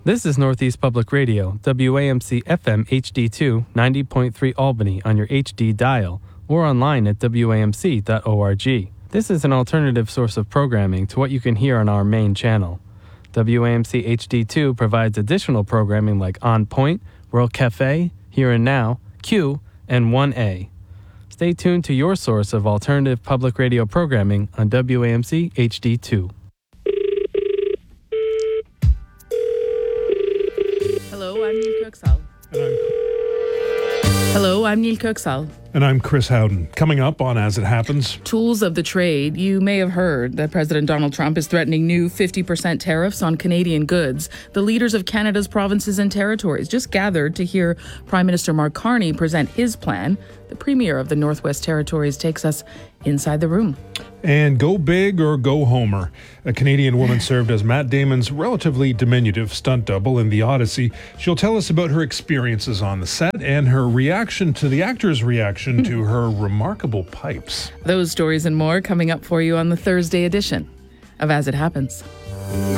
This is Northeast Public Radio, WAMC FM HD2, 90.3 Albany on your HD dial, or online at wamc.org. This is an alternative source of programming to what you can hear on our main channel. WAMC HD2 provides additional programming like On Point, World Cafe, Here and Now, Q, and 1A. Stay tuned to your source of alternative public radio programming on WAMC HD2. Hello, I'm Neil Kirksall. Hello, I'm Neil Kirksall. And I'm Chris Howden. Coming up on As It Happens. Tools of the trade. You may have heard that President Donald Trump is threatening new 50% tariffs on Canadian goods. The leaders of Canada's provinces and territories just gathered to hear Prime Minister Mark Carney present his plan. The Premier of the Northwest Territories takes us inside the room. And go big or go Homer. A Canadian woman served as Matt Damon's relatively diminutive stunt double in The Odyssey. She'll tell us about her experiences on the set and her reaction to the actor's reaction to her remarkable pipes. Those stories and more coming up for you on the Thursday edition of As It Happens.